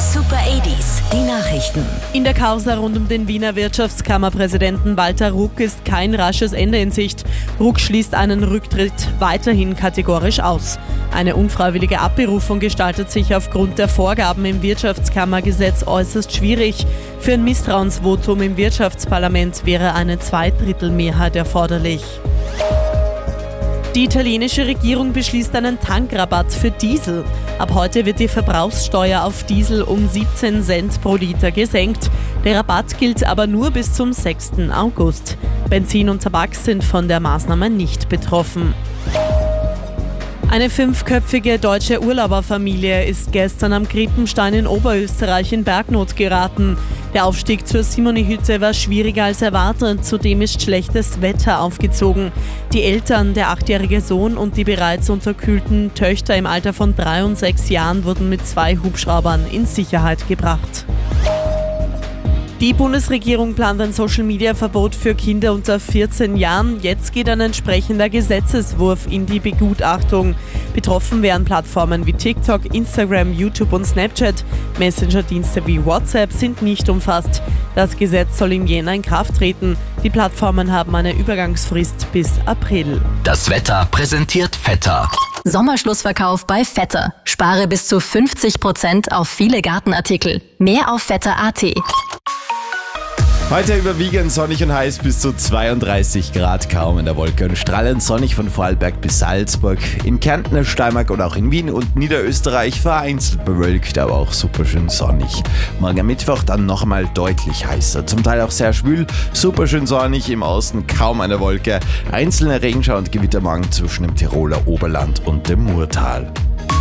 Super 80s, die Nachrichten. In der Causa rund um den Wiener Wirtschaftskammerpräsidenten Walter Ruck ist kein rasches Ende in Sicht. Ruck schließt einen Rücktritt weiterhin kategorisch aus. Eine unfreiwillige Abberufung gestaltet sich aufgrund der Vorgaben im Wirtschaftskammergesetz äußerst schwierig. Für ein Misstrauensvotum im Wirtschaftsparlament wäre eine Zweidrittelmehrheit erforderlich. Die italienische Regierung beschließt einen Tankrabatt für Diesel. Ab heute wird die Verbrauchssteuer auf Diesel um 17 Cent pro Liter gesenkt. Der Rabatt gilt aber nur bis zum 6. August. Benzin und Tabak sind von der Maßnahme nicht betroffen. Eine 5-köpfige deutsche Urlauberfamilie ist gestern am Krippenstein in Oberösterreich in Bergnot geraten. Der Aufstieg zur Simoni-Hütte war schwieriger als erwartet, zudem ist schlechtes Wetter aufgezogen. Die Eltern, der 8-jährige Sohn und die bereits unterkühlten Töchter im Alter von 3 und 6 Jahren wurden mit 2 Hubschraubern in Sicherheit gebracht. Die Bundesregierung plant ein Social-Media-Verbot für Kinder unter 14 Jahren. Jetzt geht ein entsprechender Gesetzeswurf in die Begutachtung. Betroffen wären Plattformen wie TikTok, Instagram, YouTube und Snapchat. Messenger-Dienste wie WhatsApp sind nicht umfasst. Das Gesetz soll im Jänner in Kraft treten. Die Plattformen haben eine Übergangsfrist bis April. Das Wetter präsentiert Vetter. Sommerschlussverkauf bei Vetter. Spare bis zu 50% auf viele Gartenartikel. Mehr auf vetter.at. Heute überwiegend sonnig und heiß bis zu 32 Grad, kaum in der Wolke und strahlend sonnig von Vorarlberg bis Salzburg. In Kärnten, Steiermark oder auch in Wien und Niederösterreich vereinzelt bewölkt, aber auch super schön sonnig. Morgen am Mittwoch dann noch einmal deutlich heißer, zum Teil auch sehr schwül, super schön sonnig, im Osten kaum eine Wolke, einzelne Regenschauer und Gewitter morgen zwischen dem Tiroler Oberland und dem Murtal.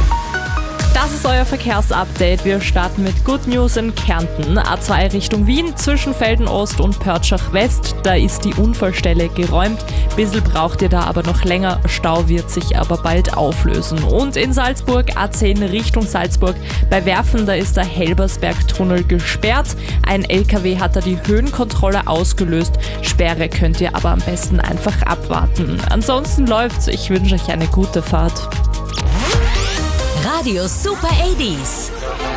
Das ist euer Verkehrsupdate. Wir starten mit Good News in Kärnten. A2 Richtung Wien, zwischen Felden Ost und Pörtschach West. Da ist die Unfallstelle geräumt. Bissl braucht ihr da aber noch länger. Stau wird sich aber bald auflösen. Und in Salzburg, A10 Richtung Salzburg. Bei Werfen, da ist der Helbersberg-Tunnel gesperrt. Ein LKW hat da die Höhenkontrolle ausgelöst. Sperre könnt ihr aber am besten einfach abwarten. Ansonsten läuft's. Ich wünsche euch eine gute Fahrt. Radio Super 80s.